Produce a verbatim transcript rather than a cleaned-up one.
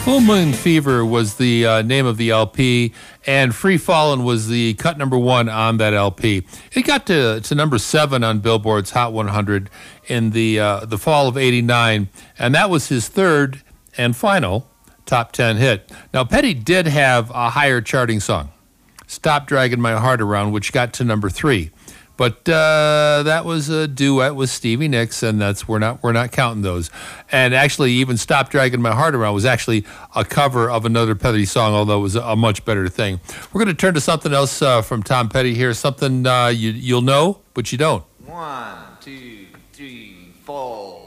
Full Moon Fever was the uh, name of the L P, and Free Fallin' was the cut number one on that L P. It got to, to number seven on Billboard's Hot one hundred in the uh, the fall of eighty-nine, and that was his third and final top ten hit. Now, Petty did have a higher charting song, Stop Dragging My Heart Around, which got to number three. But uh, that was a duet with Stevie Nicks, and that's we're not we're not counting those. And actually, even "Stop Dragging My Heart Around" was actually a cover of another Petty song, although it was a much better thing. We're going to turn to something else uh, from Tom Petty here, something uh, you you'll know, but you don't. One, two, three, four.